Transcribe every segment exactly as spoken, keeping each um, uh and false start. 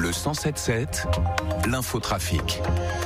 Le cent sept sept, l'infotrafic.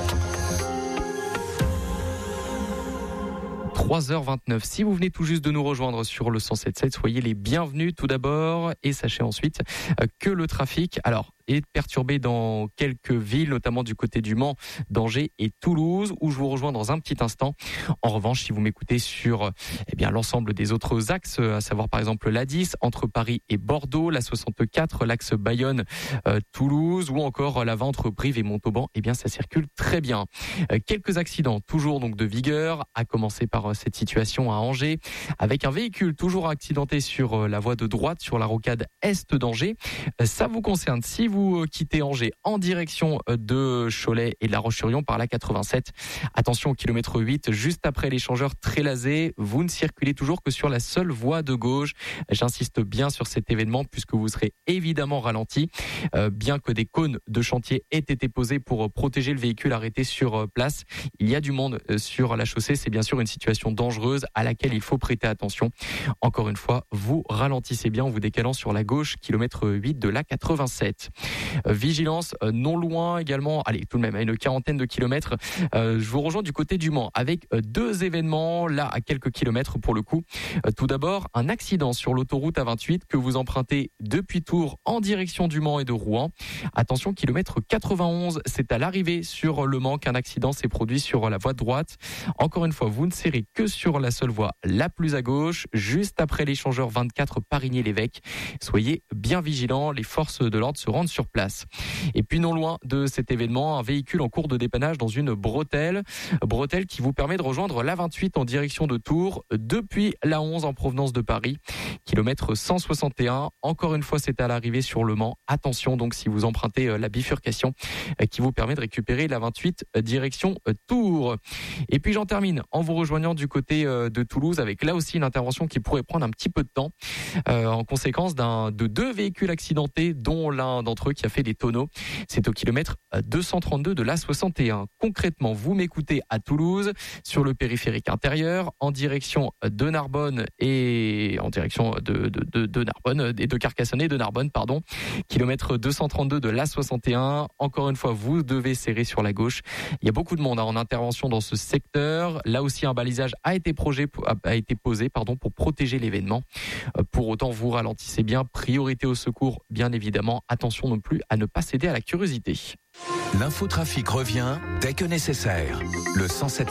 trois heures vingt-neuf. Si vous venez tout juste de nous rejoindre sur le cent sept sept, soyez les bienvenus tout d'abord et sachez ensuite que le trafic alors est perturbé dans quelques villes, notamment du côté du Mans, d'Angers et Toulouse, où je vous rejoins dans un petit instant. En revanche, si vous m'écoutez sur eh bien l'ensemble des autres axes, à savoir par exemple l'A dix entre Paris et Bordeaux, la soixante-quatre, l'axe Bayonne, euh, Toulouse, ou encore la vingt entre Brive et Montauban, eh bien ça circule très bien. Euh, quelques accidents, toujours donc de vigueur, à commencer par euh, cette situation à Angers, avec un véhicule toujours accidenté sur euh, la voie de droite, sur la rocade est d'Angers. Euh, ça vous concerne si vous quittez Angers en direction de Cholet et de La Roche-sur-Yon par la quatre-vingt-sept. Attention au kilomètre huit, juste après l'échangeur Trélazé, vous ne circulez toujours que sur la seule voie de gauche. J'insiste bien sur cet événement puisque vous serez évidemment ralenti, euh, bien que des cônes de chantier aient été posés pour protéger le véhicule arrêté sur place. Il y a du monde sur la chaussée, c'est bien sûr une situation dangereuse à laquelle il faut prêter attention. Encore une fois, vous ralentissez bien en vous décalant sur la gauche, kilomètre huit de la quatre-vingt-sept. Vigilance non loin également, allez tout de même à une quarantaine de kilomètres. Euh, je vous rejoins du côté du Mans avec deux événements là à quelques kilomètres pour le coup. Euh, tout d'abord un accident sur l'autoroute A vingt-huit que vous empruntez depuis Tours en direction du Mans et de Rouen. Attention, kilomètre quatre-vingt-onze, c'est à l'arrivée sur le Mans qu'un accident s'est produit sur la voie de droite. Encore une fois, vous ne serrez que sur la seule voie la plus à gauche, juste après l'échangeur vingt-quatre Parigny-l'Évêque. Soyez bien vigilants, les forces de l'ordre se rendent sur place. Et puis non loin de cet événement, un véhicule en cours de dépannage dans une bretelle, bretelle qui vous permet de rejoindre l'A vingt-huit en direction de Tours depuis l'A onze en provenance de Paris, kilomètre cent soixante et un. Encore une fois, c'est à l'arrivée sur le Mans. Attention donc si vous empruntez la bifurcation qui vous permet de récupérer l'A vingt-huit direction Tours. Et puis j'en termine en vous rejoignant du côté de Toulouse avec là aussi une intervention qui pourrait prendre un petit peu de temps euh, en conséquence d'un de deux véhicules accidentés dont l'un d'entre eux qui a fait des tonneaux. C'est au kilomètre deux cent trente-deux de l'A soixante et un. Concrètement, vous m'écoutez à Toulouse sur le périphérique intérieur en direction de Narbonne et en direction de, de, de, de Narbonne et de Carcassonne et de Narbonne, pardon. Kilomètre deux cent trente-deux de l'A soixante et un. Encore une fois, vous devez serrer sur la gauche. Il y a beaucoup de monde hein, en intervention dans ce secteur. Là aussi, un balisage a été, projet, a été posé pardon, pour protéger l'événement. Pour autant, vous ralentissez bien. Priorité au secours, bien évidemment. Attention non plus à ne pas céder à la curiosité. L'infotrafic revient dès que nécessaire. Le cent sept